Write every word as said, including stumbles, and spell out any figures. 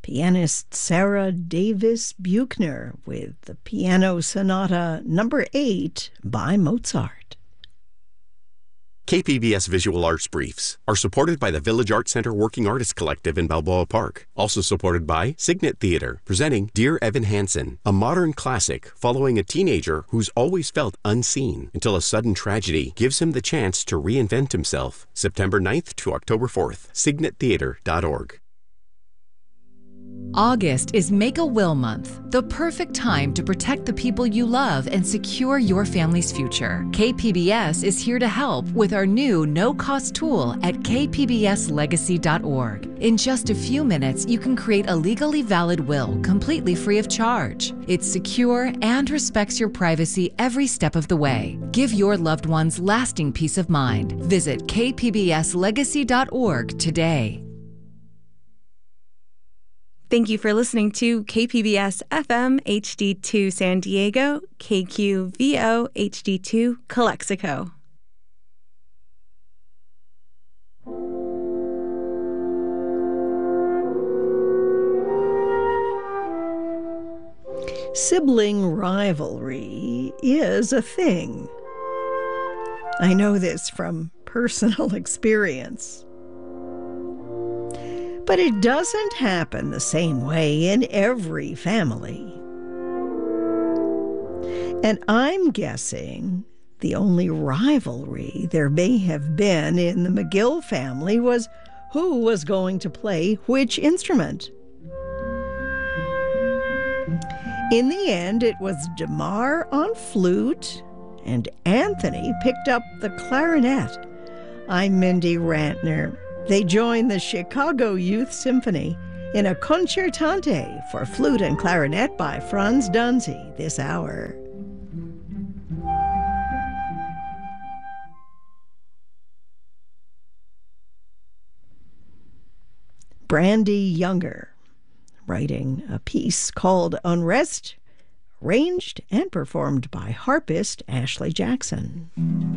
pianist Sarah Davis Buchner with the Piano Sonata number eight by Mozart. K P B S Visual Arts Briefs are supported by the Village Arts Center Working Artists Collective in Balboa Park. Also supported by Signet Theater, presenting Dear Evan Hansen, a modern classic following a teenager who's always felt unseen until a sudden tragedy gives him the chance to reinvent himself. September ninth to October fourth, signet theater dot org. August is Make-A-Will Month, the perfect time to protect the people you love and secure your family's future. K P B S is here to help with our new no-cost tool at k p b s legacy dot org. In just a few minutes, you can create a legally valid will completely free of charge. It's secure and respects your privacy every step of the way. Give your loved ones lasting peace of mind. Visit k p b s legacy dot org today. Thank you for listening to K P B S F M H D two San Diego, K Q V O H D two Calexico. Sibling rivalry is a thing. I know this from personal experience. But it doesn't happen the same way in every family. And I'm guessing the only rivalry there may have been in the McGill family was who was going to play which instrument. In the end, it was DeMar on flute, and Anthony picked up the clarinet. I'm Mindy Rantner. They joined the Chicago Youth Symphony in a concertante for flute and clarinet by Franz Dunzi this hour. Brandy Younger, writing a piece called Unrest, arranged and performed by harpist Ashley Jackson.